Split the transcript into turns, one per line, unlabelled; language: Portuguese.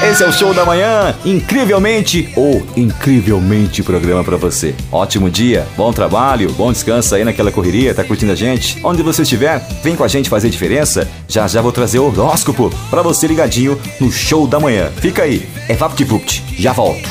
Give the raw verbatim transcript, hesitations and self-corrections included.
Esse é o Show da Manhã, incrivelmente ou incrivelmente programa pra você. Ótimo dia, bom trabalho, bom descanso aí naquela correria, tá curtindo a gente? Onde você estiver, vem com a gente fazer diferença. Já já vou trazer o horóscopo pra você ligadinho no Show da Manhã. Fica aí, é VaptVupt, já volto.